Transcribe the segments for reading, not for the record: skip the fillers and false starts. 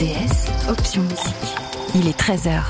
RTS, option musique. Il est 13h.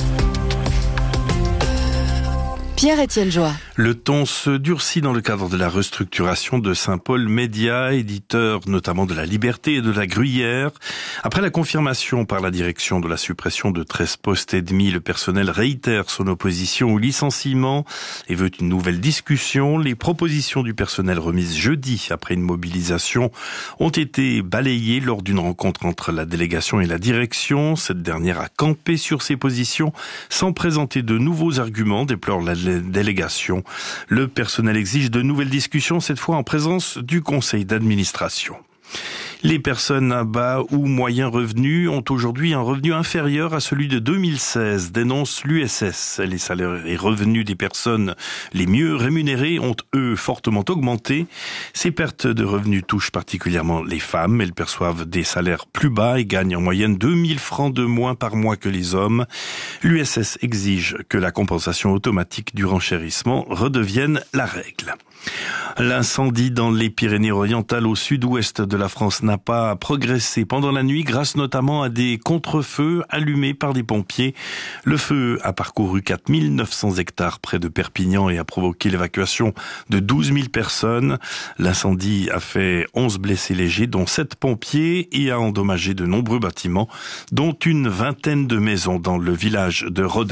Pierre-Étienne Joie. Le ton se durcit dans le cadre de la restructuration de Saint-Paul Média, éditeur notamment de La Liberté et de La Gruyère. Après la confirmation par la direction de la suppression de 13 postes et demi, le personnel réitère son opposition au licenciement et veut une nouvelle discussion. Les propositions du personnel remises jeudi après une mobilisation ont été balayées lors d'une rencontre entre la délégation et la direction. Cette dernière a campé sur ses positions sans présenter de nouveaux arguments, déplore la délégation. Le personnel exige de nouvelles discussions, cette fois en présence du conseil d'administration. Les personnes à bas ou moyens revenus ont aujourd'hui un revenu inférieur à celui de 2016, dénonce l'USS. Les salaires et revenus des personnes les mieux rémunérées ont, eux, fortement augmenté. Ces pertes de revenus touchent particulièrement les femmes. Elles perçoivent des salaires plus bas et gagnent en moyenne 2000 francs de moins par mois que les hommes. L'USS exige que la compensation automatique du renchérissement redevienne la règle. L'incendie dans les Pyrénées-Orientales au sud-ouest de la France n'a pas progressé pendant la nuit grâce notamment à des contre-feux allumés par des pompiers. Le feu a parcouru 4900 hectares près de Perpignan et a provoqué l'évacuation de 12 000 personnes. L'incendie a fait 11 blessés légers, dont 7 pompiers, et a endommagé de nombreux bâtiments, dont une vingtaine de maisons dans le village de Rhodes.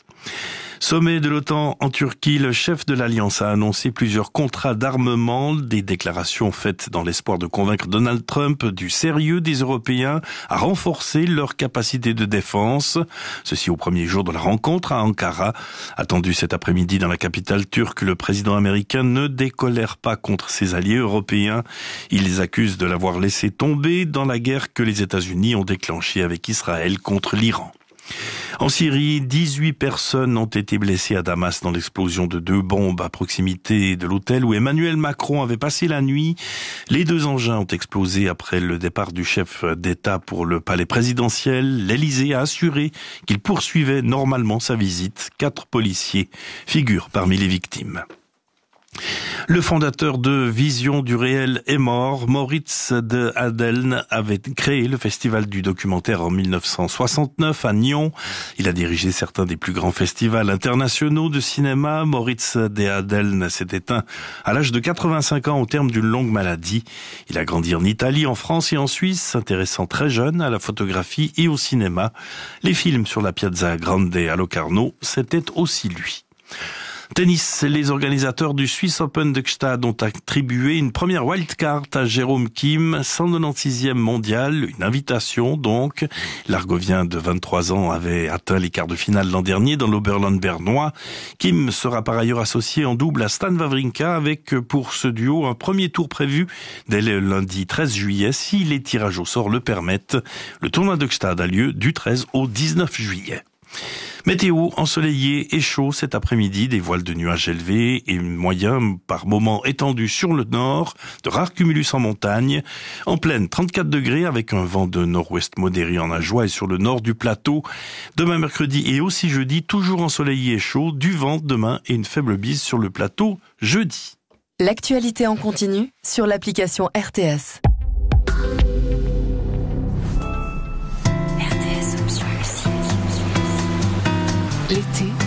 Sommet de l'OTAN en Turquie, le chef de l'Alliance a annoncé plusieurs contrats d'armement, des déclarations faites dans l'espoir de convaincre Donald Trump du sérieux des Européens à renforcer leur capacité de défense. Ceci au premier jour de la rencontre à Ankara. Attendu cet après-midi dans la capitale turque, le président américain ne décolère pas contre ses alliés européens. Il les accuse de l'avoir laissé tomber dans la guerre que les États-Unis ont déclenchée avec Israël contre l'Iran. En Syrie, 18 personnes ont été blessées à Damas dans l'explosion de 2 bombes à proximité de l'hôtel où Emmanuel Macron avait passé la nuit. Les 2 engins ont explosé après le départ du chef d'État pour le palais présidentiel. L'Élysée a assuré qu'il poursuivait normalement sa visite. 4 policiers figurent parmi les victimes. Le fondateur de Vision du réel est mort. Moritz de Adeln avait créé le festival du documentaire en 1969 à Nyon. Il a dirigé certains des plus grands festivals internationaux de cinéma. Moritz de Adeln s'est éteint à l'âge de 85 ans au terme d'une longue maladie. Il a grandi en Italie, en France et en Suisse, s'intéressant très jeune à la photographie et au cinéma. Les films sur la Piazza Grande à Locarno, c'était aussi lui. Tennis, les organisateurs du Swiss Open de Gstaad ont attribué une première wildcard à Jérôme Kim, 196e mondial, une invitation donc. L'Argovien de 23 ans avait atteint les quarts de finale l'an dernier dans l'Oberland bernois. Kim sera par ailleurs associé en double à Stan Wawrinka avec pour ce duo un premier tour prévu dès le lundi 13 juillet si les tirages au sort le permettent. Le tournoi de Gstaad a lieu du 13 au 19 juillet. Météo ensoleillé et chaud cet après-midi, des voiles de nuages élevés et moyens par moments étendus sur le nord, de rares cumulus en montagne. En plaine, 34 degrés avec un vent de nord-ouest modéré en Ajoie et sur le nord du plateau. Demain mercredi et aussi jeudi, toujours ensoleillé et chaud, du vent demain et une faible bise sur le plateau jeudi. L'actualité en continu sur l'application RTS. RTS option musique. L'été